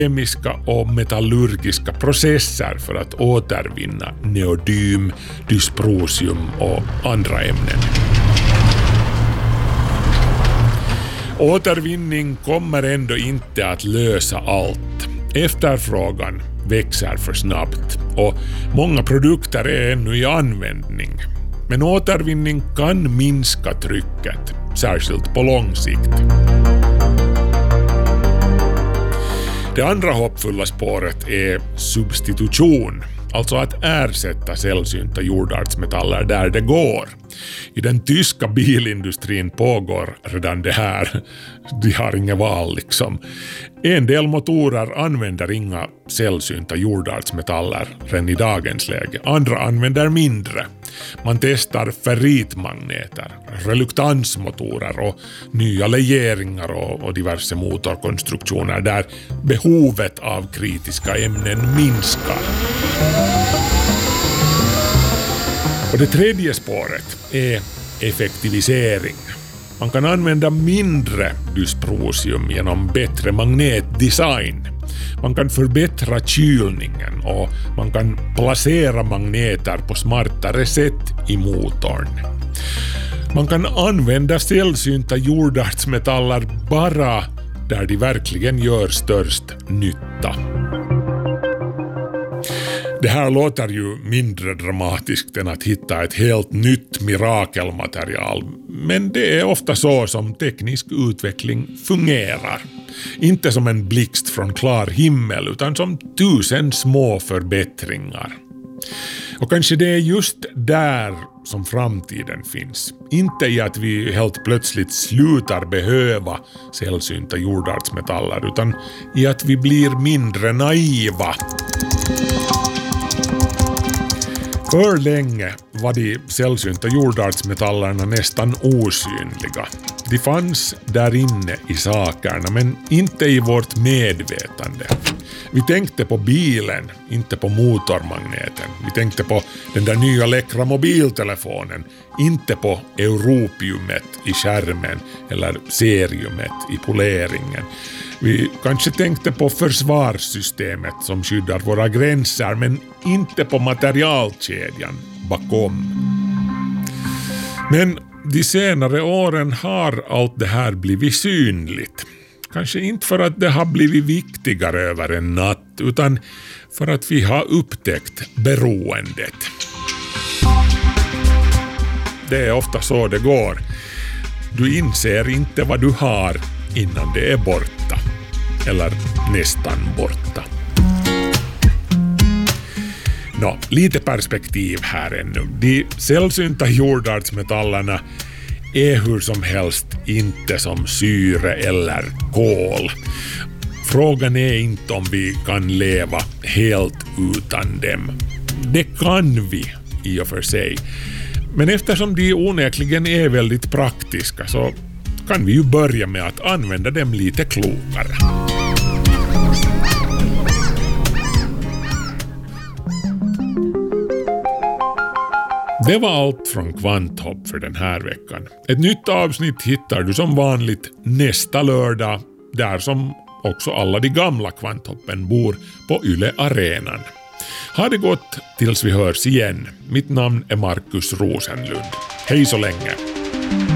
kemiska och metallurgiska processer för att återvinna neodym, dysprosium och andra ämnen. Återvinning kommer ändå inte att lösa allt. Efterfrågan växer för snabbt och många produkter är ännu i användning. Men återvinning kan minska trycket, särskilt på lång sikt. Det andra hoppfulla spåret är substitution, alltså att ersätta sällsynta jordartsmetaller där det går. I den tyska bilindustrin pågår redan det här. De har inga val liksom. En del motorer använder inga sällsynta jordartsmetaller redan i dagens läge. Andra använder mindre. Man testar ferritmagneter, reluktansmotorer och nya legeringar och diverse motorkonstruktioner där behovet av kritiska ämnen minskar. Och det tredje spåret är effektivisering. Man kan använda mindre dysprosium genom bättre magnetdesign. Man kan förbättra kylningen och man kan placera magneter på smartare sätt i motorn. Man kan använda sällsynta jordartsmetaller bara där de verkligen gör störst nytta. Det här låter ju mindre dramatiskt än att hitta ett helt nytt mirakelmaterial, men det är ofta så som teknisk utveckling fungerar. Inte som en blixt från klar himmel utan som 1000 små förbättringar. Och kanske det är just där som framtiden finns. Inte i att vi helt plötsligt slutar behöva sällsynta jordartsmetaller utan i att vi blir mindre naiva. För länge var de sällsynta jordartsmetallerna nästan osynliga. De fanns där inne i sakerna men inte i vårt medvetande. Vi tänkte på bilen, inte på motormagneten. Vi tänkte på den där nya läckra mobiltelefonen, inte på europiumet i skärmen eller seriumet i poleringen. Vi kanske tänkte på försvarssystemet som skyddar våra gränser men inte på materialkedjan bakom. Men de senare åren har allt det här blivit synligt. Kanske inte för att det har blivit viktigare över en natt utan för att vi har upptäckt beroendet. Det är ofta så det går. Du inser inte vad du har innan det är borta. Eller nästan borta. Lite perspektiv här ännu. De sällsynta jordartsmetallerna är hur som helst inte som syre eller kol. Frågan är inte om vi kan leva helt utan dem. Det kan vi i och för sig. Men eftersom de onekligen är väldigt praktiska så kan vi ju börja med att använda dem lite klokare. Det var allt från Kvanthopp för den här veckan. Ett nytt avsnitt hittar du som vanligt nästa lördag, där som också alla de gamla Kvanthoppen bor på Yle Arenan. Ha det gott tills vi hörs igen. Mitt namn är Markus Rosenlund. Hej så länge!